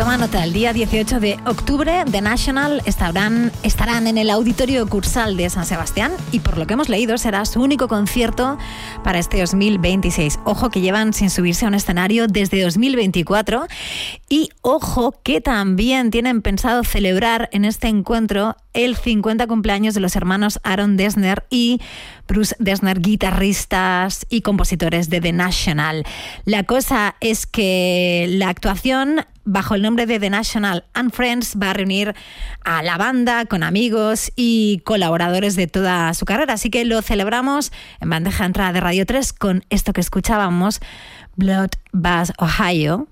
Toma nota, el día 18 de octubre The National estarán en el Auditorio Cursal de San Sebastián y por lo que hemos leído será su único concierto para este 2026. Ojo que llevan sin subirse a un escenario desde 2024 y ojo que también tienen pensado celebrar en este encuentro el 50 cumpleaños de los hermanos Aaron Dessner y Bruce Dessner, guitarristas y compositores de The National. La cosa es que la actuación bajo el nombre de The National and Friends va a reunir a la banda con amigos y colaboradores de toda su carrera, así que lo celebramos en bandeja de entrada de Radio 3 con esto que escuchábamos, Blood Bath Ohio,